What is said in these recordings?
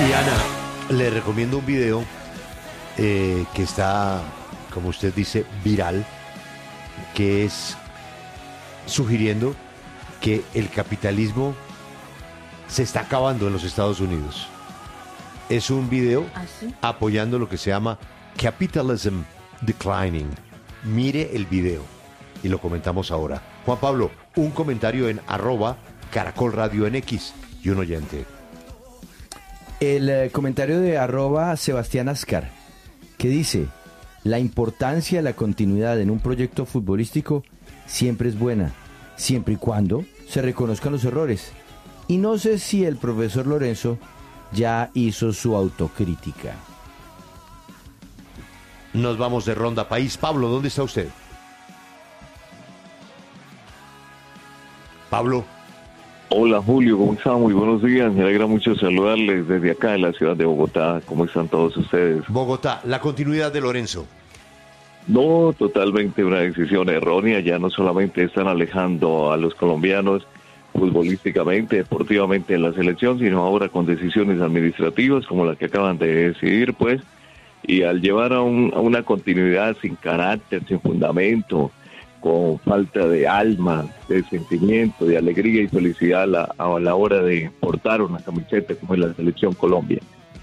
Y Ana, le recomiendo un video que está, como usted dice, viral, que es sugiriendo que el capitalismo se está acabando en los Estados Unidos. Es un video apoyando lo que se llama Capitalism Declining. Mire el video y lo comentamos ahora. Juan Pablo, un comentario en @Caracol Radio en X y un oyente. El comentario de @Sebastián Ascar, que dice: la importancia de la continuidad en un proyecto futbolístico siempre es buena, siempre y cuando se reconozcan los errores. Y no sé si el profesor Lorenzo ya hizo su autocrítica. Nos vamos de ronda país. Pablo, ¿dónde está usted? Pablo. Hola Julio, ¿cómo están? Muy buenos días, me alegra mucho saludarles desde acá en la ciudad de Bogotá. ¿Cómo están todos ustedes? Bogotá, la continuidad de Lorenzo. No, totalmente una decisión errónea, ya no solamente están alejando a los colombianos futbolísticamente, deportivamente en la selección, sino ahora con decisiones administrativas como la que acaban de decidir, pues, y al llevar a una continuidad sin carácter, sin fundamento, con falta de alma, de sentimiento, de alegría y felicidad a la hora de portar una camiseta como es la Selección Colombia.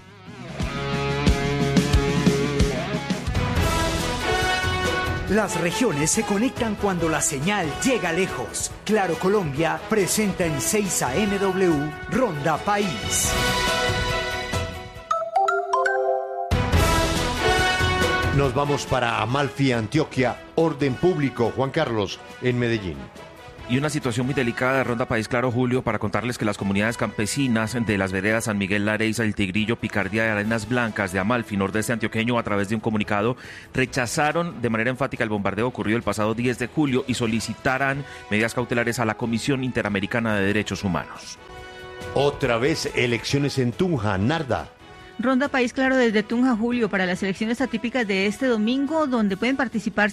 Las regiones se conectan cuando la señal llega lejos. Claro Colombia presenta en 6am Ronda País. Nos vamos para Amalfi, Antioquia. Orden público, Juan Carlos, en Medellín. Y una situación muy delicada de Ronda País, claro, Julio, para contarles que las comunidades campesinas de las veredas San Miguel, La Areiza, El Tigrillo, Picardía y Arenas Blancas de Amalfi, nordeste antioqueño, a través de un comunicado, rechazaron de manera enfática el bombardeo ocurrido el pasado 10 de julio y solicitarán medidas cautelares a la Comisión Interamericana de Derechos Humanos. Otra vez elecciones en Tunja, Narda. Ronda País, claro, desde Tunja, Julio, para las elecciones atípicas de este domingo, donde pueden participar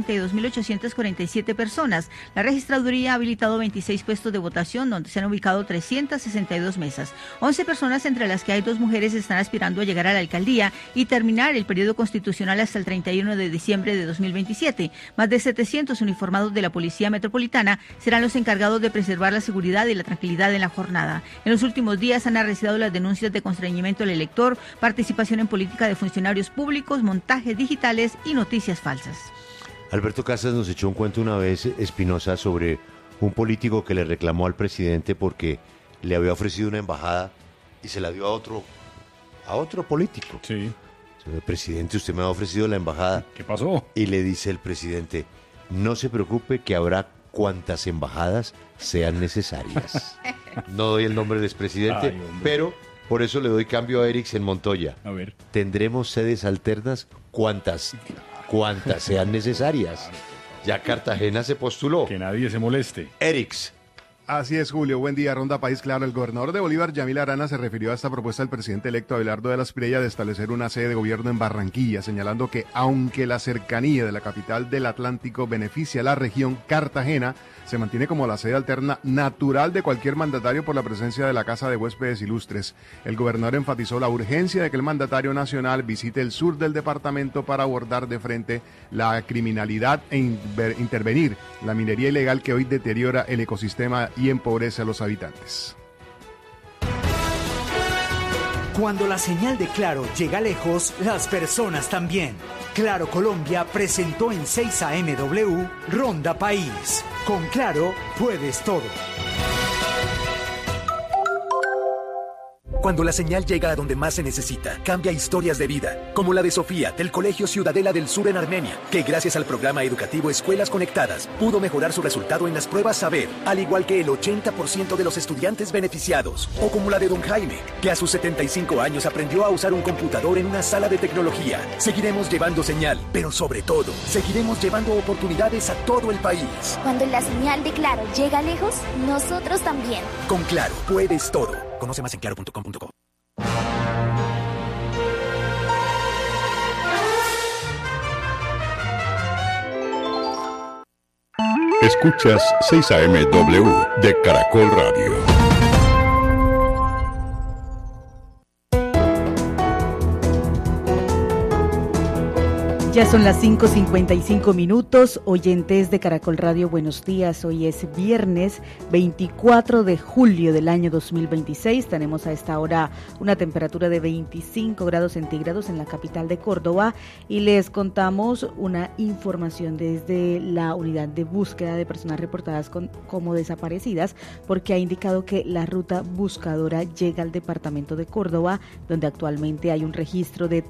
142.847 personas. La registraduría ha habilitado 26 puestos de votación, donde se han ubicado 362 mesas. 11 personas, entre las que hay 2 mujeres, están aspirando a llegar a la alcaldía y terminar el periodo constitucional hasta el 31 de diciembre de 2027. Más de 700 uniformados de la Policía Metropolitana serán los encargados de preservar la seguridad y la tranquilidad en la jornada. En los últimos días han arreciado las denuncias de constreñimiento al elector, participación en política de funcionarios públicos, montajes digitales y noticias falsas. Alberto Casas nos echó un cuento una vez, Espinosa, sobre un político que le reclamó al presidente porque le había ofrecido una embajada y se la dio a otro político. Sí. Presidente, usted me ha ofrecido la embajada. ¿Qué pasó? Y le dice el presidente: no se preocupe, que habrá cuantas embajadas sean necesarias. No doy el nombre del expresidente, pero por eso le doy cambio a Erix en Montoya. A ver. Tendremos sedes alternas cuantas sean necesarias. Ya Cartagena se postuló. Que nadie se moleste. Erix. Así es, Julio. Buen día, Ronda País. Claro, el gobernador de Bolívar, Yamil Arana, se refirió a esta propuesta del presidente electo Abelardo de la Espriella de establecer una sede de gobierno en Barranquilla, señalando que aunque la cercanía de la capital del Atlántico beneficia a la región, Cartagena se mantiene como la sede alterna natural de cualquier mandatario por la presencia de la Casa de Huéspedes Ilustres. El gobernador enfatizó la urgencia de que el mandatario nacional visite el sur del departamento para abordar de frente la criminalidad e intervenir la minería ilegal que hoy deteriora el ecosistema y empobrece a los habitantes. Cuando la señal de Claro llega lejos, las personas también. Claro Colombia presentó en 6amW Ronda País. Con Claro puedes todo. Cuando la señal llega a donde más se necesita, cambia historias de vida, como la de Sofía, del Colegio Ciudadela del Sur en Armenia, que gracias al programa educativo Escuelas Conectadas, pudo mejorar su resultado en las pruebas Saber, al igual que el 80% de los estudiantes beneficiados. O como la de don Jaime, que a sus 75 años aprendió a usar un computador en una sala de tecnología. Seguiremos llevando señal, pero sobre todo, seguiremos llevando oportunidades a todo el país. Cuando la señal de Claro llega lejos, nosotros también. Con Claro, puedes todo. Conoce más en claro.com.co. Escuchas 6amW de Caracol Radio. Ya son las 5:55 minutos, oyentes de Caracol Radio, buenos días. Hoy es viernes 24 de julio del año 2026. Tenemos a esta hora una temperatura de 25 grados centígrados en la capital de Córdoba y les contamos una información desde la unidad de búsqueda de personas reportadas como desaparecidas, porque ha indicado que la ruta buscadora llega al departamento de Córdoba, donde actualmente hay un registro de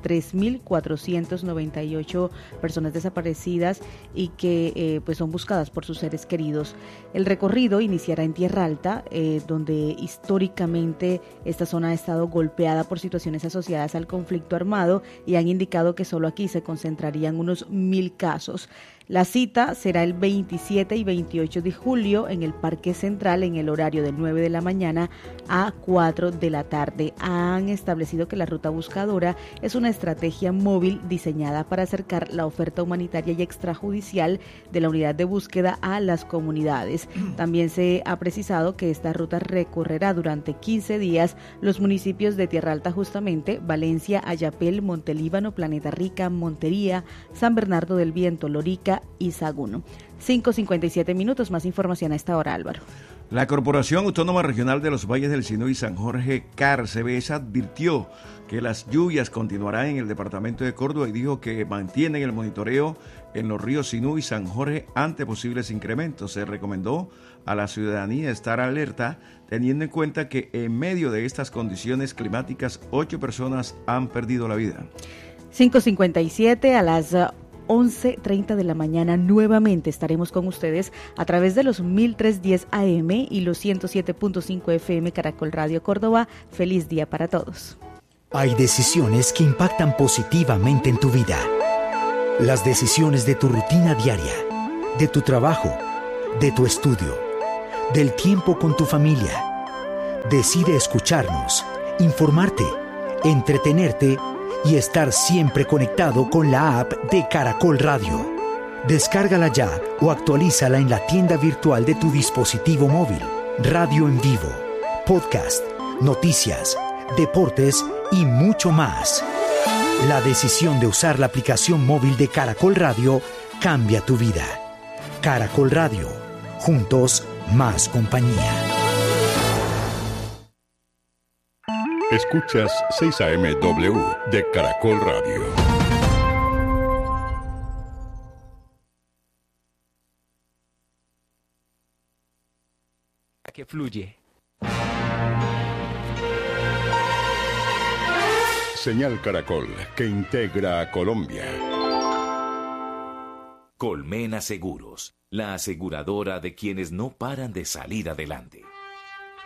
3.498 personas desaparecidas y que pues son buscadas por sus seres queridos. El recorrido iniciará en Tierra Alta, donde históricamente esta zona ha estado golpeada por situaciones asociadas al conflicto armado, y han indicado que solo aquí se concentrarían unos 1.000 casos. La cita será el 27 y 28 de julio en el Parque Central en el horario de 9 de la mañana a 4 de la tarde. Han establecido que la ruta buscadora es una estrategia móvil diseñada para acercar la oferta humanitaria y extrajudicial de la unidad de búsqueda a las comunidades. También se ha precisado que esta ruta recorrerá durante 15 días los municipios de Tierra Alta, justamente, Valencia, Ayapel, Montelíbano, Planeta Rica, Montería, San Bernardo del Viento, Lorica y Saguno. 5:57 minutos, más información a esta hora, Álvaro. La Corporación Autónoma Regional de los Valles del Sinaí y San Jorge, CARCBES, advirtió que las lluvias continuarán en el departamento de Córdoba y dijo que mantienen el monitoreo en los ríos Sinú y San Jorge ante posibles incrementos. Se recomendó a la ciudadanía estar alerta, teniendo en cuenta que en medio de estas condiciones climáticas 8 personas han perdido la vida. 5:57, a las 11:30 de la mañana nuevamente estaremos con ustedes a través de los 1310 AM y los 107.5 FM Caracol Radio Córdoba. Feliz día para todos. Hay decisiones que impactan positivamente en tu vida. Las decisiones de tu rutina diaria, de tu trabajo, de tu estudio, del tiempo con tu familia. Decide escucharnos, informarte, entretenerte y estar siempre conectado con la app de Caracol Radio. Descárgala ya o actualízala en la tienda virtual de tu dispositivo móvil. Radio en vivo, podcast, noticias, deportes y mucho más. La decisión de usar la aplicación móvil de Caracol Radio cambia tu vida. Caracol Radio, juntos más compañía. Escuchas 6 AM W de Caracol Radio. Que fluye. Señal Caracol, que integra a Colombia. Colmena Seguros, la aseguradora de quienes no paran de salir adelante.